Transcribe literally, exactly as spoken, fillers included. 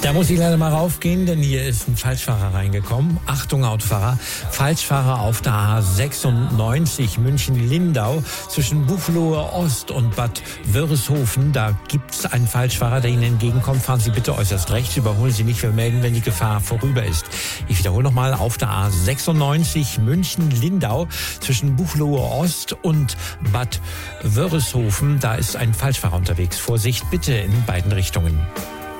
Da muss ich leider mal raufgehen, denn hier ist ein Falschfahrer reingekommen. Achtung, Autofahrer. Falschfahrer auf der A sechsundneunzig München-Lindau zwischen Buchloe Ost und Bad Wörishofen. Da gibt's einen Falschfahrer, der Ihnen entgegenkommt. Fahren Sie bitte äußerst rechts, überholen Sie nicht, wir melden, wenn die Gefahr vorüber ist. Ich wiederhole nochmal, auf der A sechsundneunzig München-Lindau zwischen Buchloe Ost und Bad Wörishofen. Da ist ein Falschfahrer unterwegs. Vorsicht bitte in beiden Richtungen.